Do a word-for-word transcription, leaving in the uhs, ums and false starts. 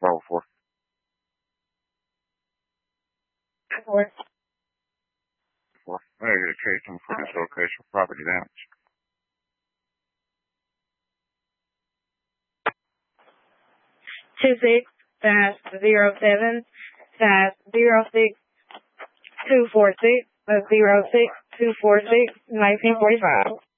Bravo four. Four. Four. I get a case on for this location for property damage. Two six five zero seven five zero six two four six zero six two four six nineteen forty five.